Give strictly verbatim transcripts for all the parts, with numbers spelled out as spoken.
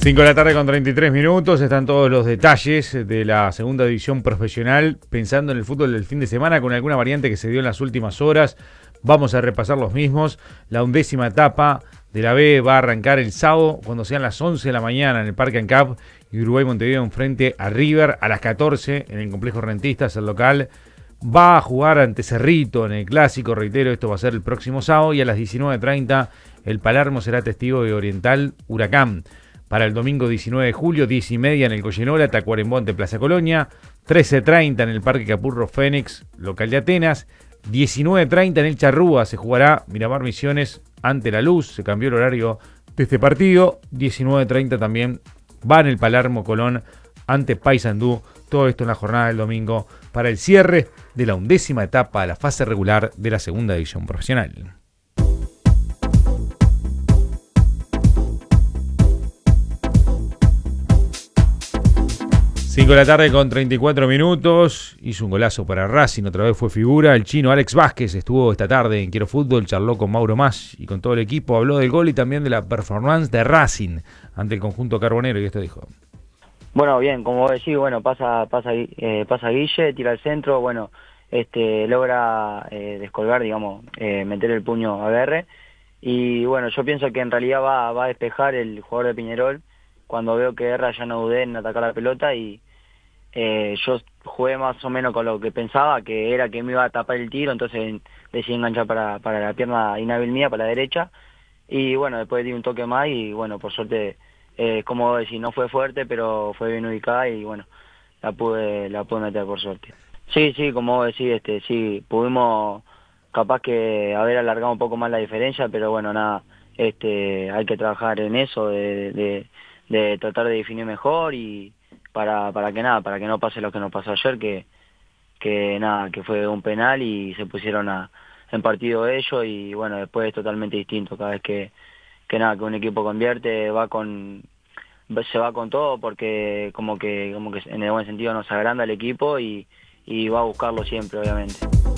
cinco de la tarde con treinta y tres minutos, están todos los detalles de la segunda división profesional, pensando en el fútbol del fin de semana con alguna variante que se dio en las últimas horas. Vamos a repasar los mismos. La undécima etapa de la B va a arrancar el sábado cuando sean las once de la mañana en el Parque ANCAP y Uruguay Montevideo enfrente a River. A las catorce en el Complejo Rentistas, el local va a jugar ante Cerrito en el Clásico, reitero, esto va a ser el próximo sábado, y a las diecinueve treinta el Palermo será testigo de Oriental Huracán. Para el domingo diecinueve de julio, diez y media en el Goyenola, Tacuarembó ante Plaza Colonia, trece treinta en el Parque Capurro Fénix, local de Atenas, diecinueve treinta en el Charrúa se jugará Miramar Misiones ante La Luz, se cambió el horario de este partido, diecinueve treinta también va en el Palermo Colón ante Paysandú, todo esto en la jornada del domingo para el cierre de la undécima etapa de la fase regular de la segunda división profesional. cinco de la tarde con treinta y cuatro minutos, hizo un golazo para Racing, otra vez fue figura, el chino Alex Vázquez estuvo esta tarde en Quiero Fútbol, charló con Mauro Mas y con todo el equipo, habló del gol y también de la performance de Racing ante el conjunto carbonero, y esto dijo. Bueno, bien, como vos decís, bueno, pasa pasa eh, pasa Guille, tira al centro, bueno, este logra eh, descolgar, digamos, eh, meter el puño a Guerre, y bueno, yo pienso que en realidad va, va a despejar el jugador de Peñarol, cuando veo que Guerra ya no dudé en atacar la pelota, y eh, yo jugué más o menos con lo que pensaba, que era que me iba a tapar el tiro, entonces decidí enganchar para, para la pierna inhábil mía, para la derecha, y bueno, después di un toque más, y bueno, por suerte... Eh, como decir, no fue fuerte, pero fue bien ubicada y bueno, la pude la pude meter por suerte. Sí, sí, como vos decís, este, sí, pudimos capaz que haber alargado un poco más la diferencia, pero bueno, nada, este, hay que trabajar en eso, de, de, de tratar de definir mejor y para para que nada, para que no pase lo que nos pasó ayer, que que nada, que fue un penal y se pusieron a, en partido ellos y bueno, después es totalmente distinto cada vez que que nada, que un equipo convierte, va con se va con todo porque como que como que en el buen sentido nos agranda el equipo y, y va a buscarlo siempre, obviamente.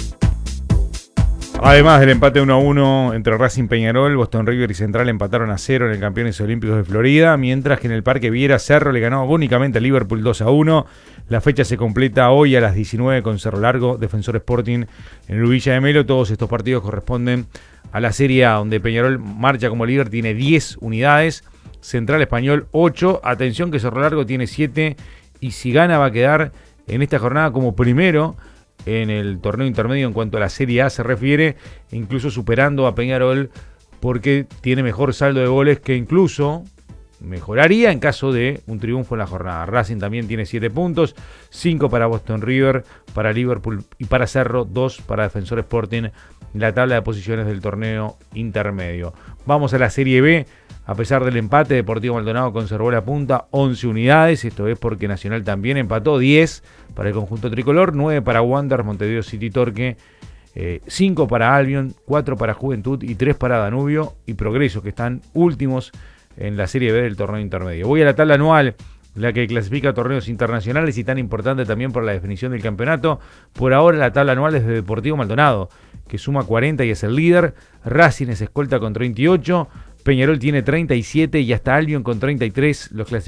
Además del empate uno a uno entre Racing Peñarol, Boston River y Central empataron a cero en el Campeones Olímpicos de Florida, mientras que en el Parque Viera Cerro le ganó agónicamente a Liverpool dos a uno. La fecha se completa hoy a las diecinueve con Cerro Largo, Defensor Sporting en el Villa de Melo. Todos estos partidos corresponden a la Serie A, donde Peñarol marcha como líder, tiene diez unidades, Central Español ocho, atención que Cerro Largo tiene siete, y si gana va a quedar en esta jornada como primero en el torneo intermedio en cuanto a la Serie A se refiere, incluso superando a Peñarol porque tiene mejor saldo de goles, que incluso mejoraría en caso de un triunfo en la jornada. Racing también tiene siete puntos, cinco para Boston River, para Liverpool y para Cerro, dos para Defensor Sporting en la tabla de posiciones del torneo intermedio. Vamos a la Serie B. A pesar del empate, Deportivo Maldonado conservó la punta, once unidades, esto es porque Nacional también empató, diez para el conjunto tricolor, nueve para Wanderers, Montevideo City Torque, eh, cinco para Albion, cuatro para Juventud y tres para Danubio y Progreso, que están últimos en la Serie B del torneo intermedio. Voy a la tabla anual, la que clasifica torneos internacionales y tan importante también por la definición del campeonato. Por ahora la tabla anual es de Deportivo Maldonado, que suma cuarenta y es el líder. Racing es escolta con treinta y ocho, Peñarol tiene treinta y siete y hasta Albion con treinta y tres. Los